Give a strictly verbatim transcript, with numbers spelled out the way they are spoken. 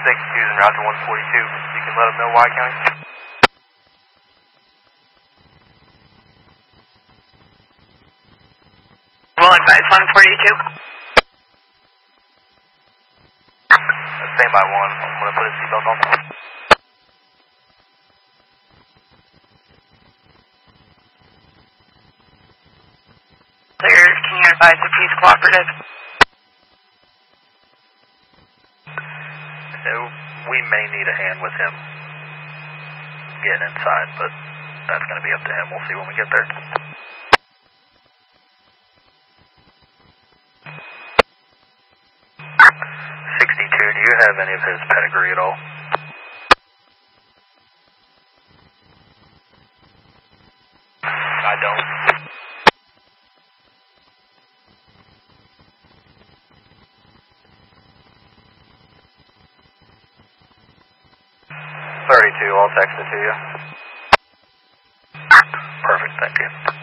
sixty-two is en route to one forty-two. You can let them know why, County. We'll advise one forty-two. Stand by one. I'm going to put his seatbelt on. Cleared. Can you advise if he's cooperative? So we may need a hand with him getting inside, but that's going to be up to him. We'll see when we get there. sixty-two, do you have any of his pedigree at all? I don't. thirty-two, I'll text it to you. Perfect, thank you.